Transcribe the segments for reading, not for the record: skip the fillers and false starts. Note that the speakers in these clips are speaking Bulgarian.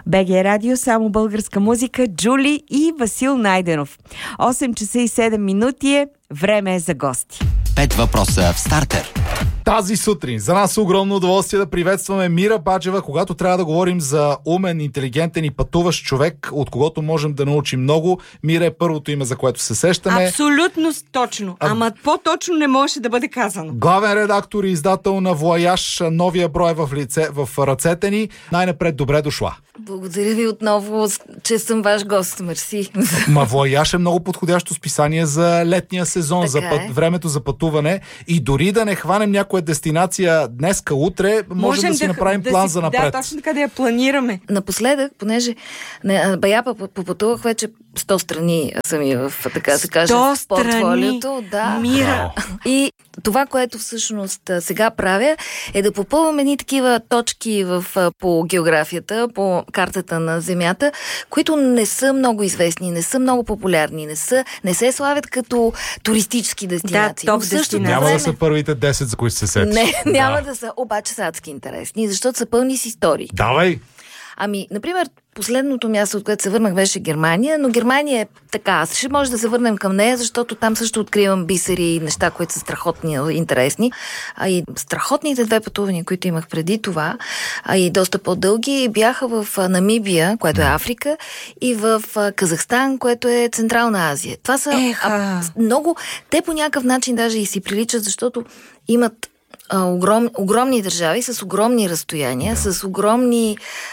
БГ Радио, само българска музика, Джули и Васил Найденов. 8 часа и 7 минути е, време е за гости. 5 въпроса в стартер. Тази сутрин за нас е огромно удоволствие да приветстваме Мира Баджева, когато трябва да говорим за умен, интелигентен и пътуващ човек, от когото можем да научим много. Мира е първото име, за което се сещаме. Абсолютно точно. Ама по-точно не може да бъде казано. Главен редактор и издател на Вояж, новия брой в ръцете ни. Най-напред добре дошла. Благодаря ви отново, че съм ваш гост. Мерси. Вояж е много подходящо списание за летния сезон, за времето за пътуване. И дори да не хванем някоя дестинация днеска, утре, можем да си направим план за напред. Да, точно така да я планираме. Напоследък, понеже бая попътувах вече 100 страни сами в, така се каже, в портфолиото. Да. Мира. И това, което всъщност сега правя, е да попълвам едни такива точки по географията, по картата на Земята, които не са много известни, не са много популярни, не се славят като туристически дестинации. Да, топ дестинации. Няма да са първите 10, за които се сетиш. Не, няма да са, обаче са адски интересни, защото са пълни с истории. Давай! Например, последното място, от което се върнах, беше Германия, но Германия е така. Ще може да се върнем към нея, защото там също откривам бисери и неща, които са страхотни, интересни. И страхотните 2 пътувания, които имах преди това, и доста по-дълги, бяха в Намибия, което е Африка, и в Казахстан, което е Централна Азия. Това са много... Те по някакъв начин даже и си приличат, защото имат огромни държави с огромни разстояния, с огромни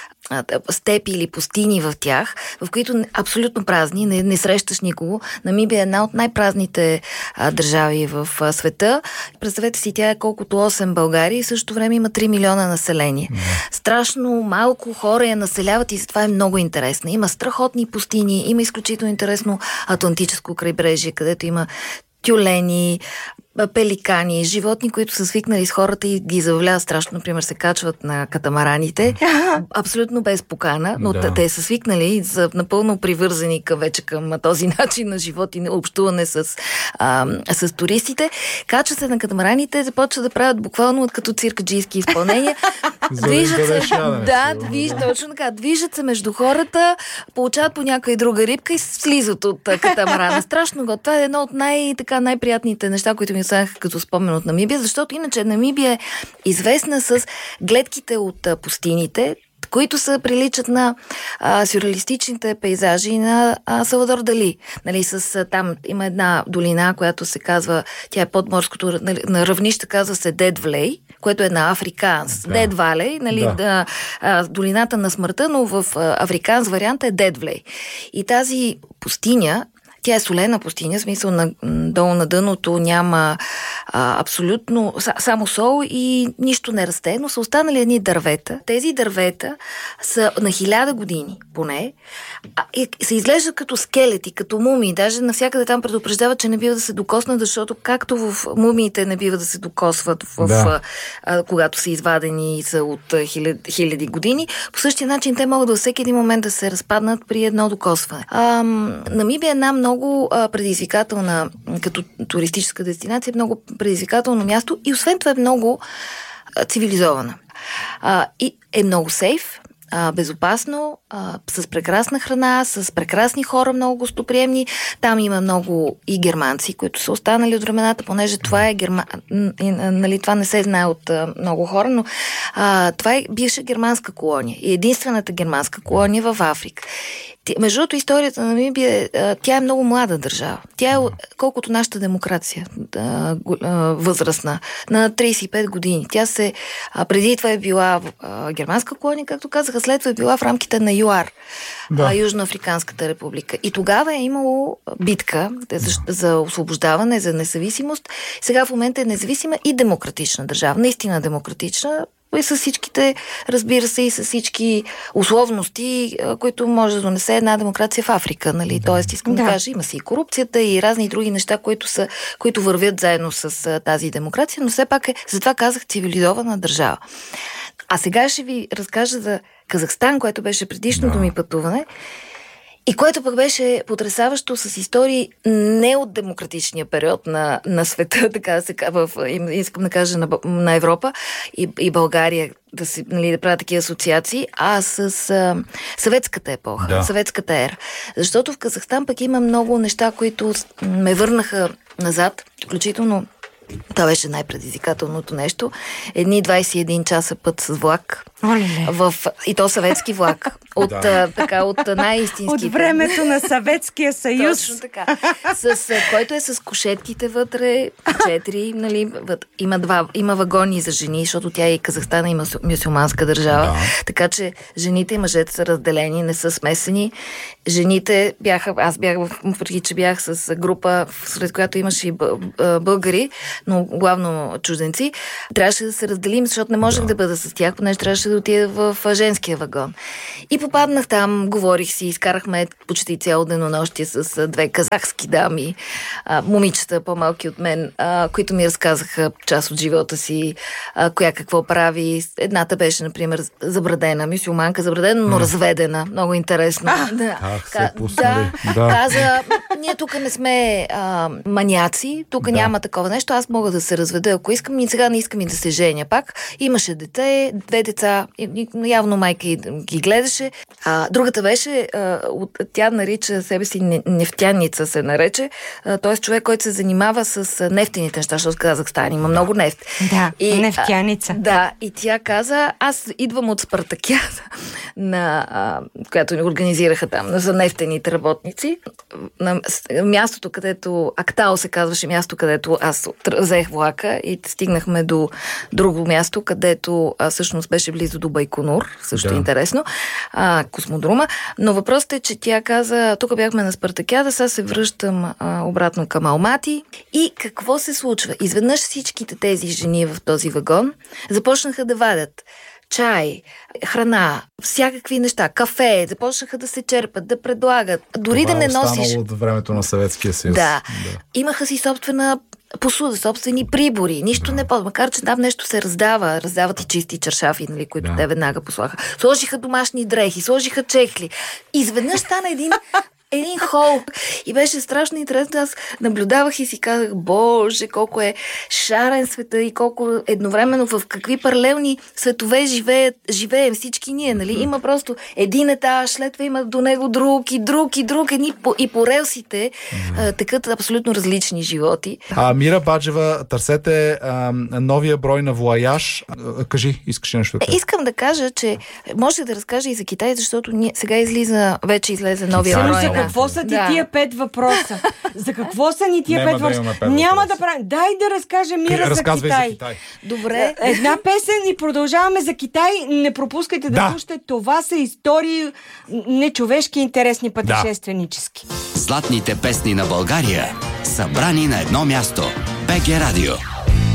степи или пустини в тях, в които абсолютно празни, не срещаш никого. Намибия е една от най-празните държави в света. Представете си, тя е колкото 8 България и в същото време има 3 милиона население. Страшно малко хора я населяват и затова е много интересна. Има страхотни пустини, има изключително интересно Атлантическо крайбрежие, където има тюлени, пеликани, животни, които са свикнали с хората и ги забавляват страшно. Например, се качват на катамараните, абсолютно без покана, но те са свикнали и са напълно привързани вече към този начин на живот и общуване с туристите. Качват се на катамараните, започват да правят буквално като циркаджийски изпълнения. Движат се, точно така. Движат се между хората, получават по някоя друга рибка и слизат от катамарана. Страшно го. Това е едно от най-приятните неща, които ми останаха като спомен от Намибия, защото иначе Намибия е известна с гледките от пустините, които приличат на сюрреалистичните пейзажи на Салвадор Дали. Там има една долина, която се казва, тя е подморското на равнище, казва се Дед Влей, което е на африканс. Дед Валей, долината на смъртта, но в африканс варианта е Дед Влей. И тази пустиня, тя е солена пустиня, в смисъл долу на дъното няма абсолютно само сол и нищо не расте, но са останали едни дървета. Тези дървета са на 1000 години поне. Се изглеждат като скелети, като мумии. Даже навсякъде там предупреждават, че не бива да се докоснат, защото както в мумиите не бива да се докосват, когато са извадени и са от хиляди години, по същия начин те могат във всеки един момент да се разпаднат при едно докосване. Намибия е една много предизвикателна, като туристическа дестинация, много предизвикателно място и освен това е много цивилизована. И е много сейф, безопасно, с прекрасна храна, с прекрасни хора, много гостоприемни. Там има много и германци, които са останали от времената, понеже това е това не се знае от много хора, но това е бивша германска колония и единствената германска колония в Африка. Между другото, историята на Намибия, тя е много млада държава. Тя е колкото нашата демокрация, възрастна, на 35 години. Тя преди това е била германска колония, както казаха, след това е била в рамките на ЮАР, Южноафриканската република. И тогава е имало битка за освобождаване, за независимост. Сега в момента е независима и демократична държава. Наистина демократична. И с всичките, разбира се, и с всички условности, които може да донесе една демокрация в Африка, нали? Тоест, искам да кажа, има си и корупцията, и разни други неща, които вървят заедно с тази демокрация, но все пак затова казах цивилизована държава. А сега ще ви разкажа за Казахстан, което беше предишното ми пътуване. И което пък беше потресаващо с истории не от демократичния период на света, така да се казва, искам да кажа на Европа и България, да правя такива асоциации, а с съветската епоха, съветската ера. Защото в Казахстан пък има много неща, които ме върнаха назад, включително това беше най-предизвикателното нещо. Едни 21 часа път с влак. И то съветски влак. От най-истинските. От времето на Съветския съюз. Точно така. Който е с кушетките вътре, 4, нали, има вагони за жени, защото тя и Казахстан има мюсюлманска държава. Да. Така че жените и мъжете са разделени, не са смесени. Жените аз бях, въпреки че бях с група, сред която имаше и българи, но главно чужденци, трябваше да се разделим, защото не можех да бъда с тях, понеже трябваше да отида в женския вагон. И попаднах там, говорих си, изкарахме почти цяло денонощие с две казахски дами, момичета по-малки от мен, които ми разказаха част от живота си, коя какво прави. Едната беше, например, забрадена, мюсюлманка, забрадена, но разведена. Много интересно. Каза, ние тук не сме маняци, тук няма такова нещо, аз мога да се разведа, ако искам, и сега не искам и да се женя пак. Имаше дете, 2 деца, явно майка ги гледаше. Другата беше, тя нарича себе си нефтяница, се нарече, т.е. човек, който се занимава с нефтените неща, защото в Казахстан има много нефт. Да, и нефтяница. Да, и тя каза, аз идвам от Спартакиада, която ни организираха там за нефтените работници. На мястото, където Актал се казваше, място, където аз взех влака и стигнахме до друго място, където всъщност беше близо до Байконур, също интересно, космодрома. Но въпросът е, че тя каза, тук бяхме на Спартакиада, сега се връщам обратно към Алмати. И какво се случва? Изведнъж всичките тези жени в този вагон започнаха да вадят чай, храна, всякакви неща, кафе, започнаха да се черпат, да предлагат. Дори това да не носиш... от времето на Съветския съюз. Да. Имаха си собствена посуда, собствени прибори, нищо не по... Макар, че там нещо се раздават и чисти чаршафи, нали, които те веднага послаха. Сложиха домашни дрехи, сложиха чехли. Изведнъж стана един хол. И беше страшно интересно. Аз наблюдавах и си казах, боже, колко е шарен света и колко едновременно в какви паралелни светове живеем всички ние, нали? Има просто един етаж, след това има до него друг, и по релсите текат абсолютно различни животи. Мира Баджева, търсете новия брой на Вояж. Кажи, искаш нещо да кажа? Искам да кажа, че може да разкажа и за Китай, защото сега вече излезе новия брой. За какво са тия 5 въпроса? За какво са ни тия 5 въпроса? Няма да правим. Дай да разкаже Мира за Китай. Добре. Една песен и продължаваме за Китай. Не пропускайте да слушате. Това са истории нечовешки, интересни, пътешественически. Златните песни на България, събрани на едно място. БГ Радио.